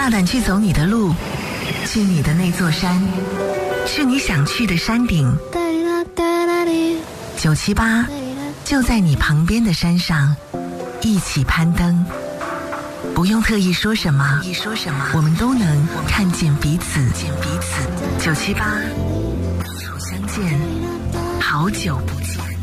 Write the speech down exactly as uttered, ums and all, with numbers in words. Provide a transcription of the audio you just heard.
大胆去走你的路，去你的那座山，去你想去的山顶。九七八就在你旁边的山上，一起攀登。不用特意说什么，我们都能看见彼此。九七八，相见，好久不见。